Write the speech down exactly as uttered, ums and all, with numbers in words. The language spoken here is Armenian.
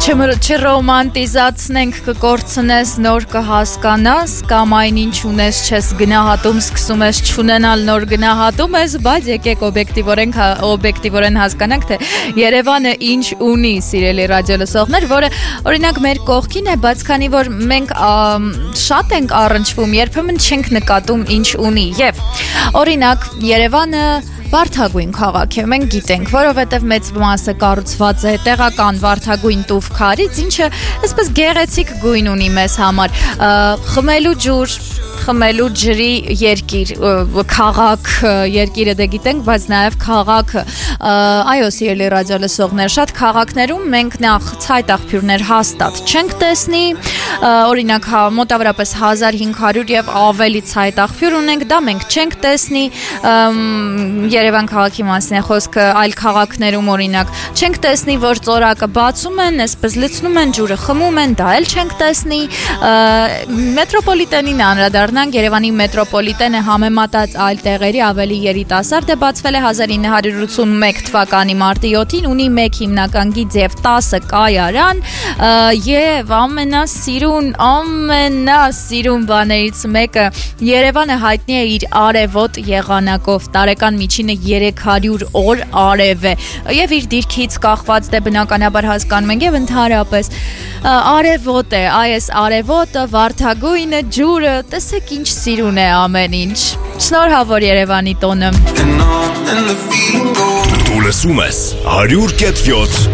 չռոմանտիզացնենք, կկործնես, նոր կհասկանաս, կամ այնինչ ունես չես գնահատում, սկսում ես չունենալ, նոր գնահատում ես, բայց եկեք օբյեկտիվորեն, օբյեկտիվորեն հասկանանք, թե Երևանը ինչ ունի, սիրելի ռադիոլսողներ, որը օրինակ մեր կողքին է, բայց քանի որ մենք շատ ենք առնչվում, երբեմն չենք նկատում ինչ ունի, եւ օրինակ Երևանը վարդագույն քաղաք է, մենք գիտենք, որովհետև մեծ մասը կառուցված է տեղական վարդագույն տուֆ քարից, ինչը այսպես գեղեցիկ գույն ունի մեզ համար, խմելու ջուր, խմելու ջրի երկիր, քաղաք, երկիրը դե գիտենք, բայց նաև քաղաքը, այո, սիրելի ռադիոլսողներ, շատ քաղաքներում մենք նախ ցայտ աղբյուրներ հաստատ չենք տեսնի, օրինակ մոտավորապես հազար հինգ հարյուր եւ ավելի ցայտ աղբյուր ունենք, դա մենք չենք տեսնի, Երևան քաղաքի մասին է խոսքը, այլ քաղաքներում օրինակ չենք տեսնի, որ ծորակը բացում են, այսպես լցնում են, ջուրը խմում են, դա էլ չենք տեսնի, մետրոպոլիտենին անդրադառնանք, Երևանի մետրոպոլիտենը համեմատած այլ տեղերի ավելի երիտասարդ է, բացվել է հազար ինը հարյուր ութսունմեկ թվականի մարտի յոթին, ունի մեկ հիմնական գիծ եւ տասը կայարան եւ ամենասիրուն, ամենասիրուն բաներից մեկը Երևանը հայտնի է իր արևոտ եղանակով, տարեկան միջինը երեք հարյուր օր արև է եւ իր դիրքից կախված դե բնականաբար հասկանում ենք եւ ընդհանրապես արևոտ է, այս արևոտը, վարդագույնը, ջուրը, տեսեք ինչ սիրուն է ամեն ինչ, շնորհավոր Երևանի տոնը։ Դու լսում ես հարյուր կետ յոթ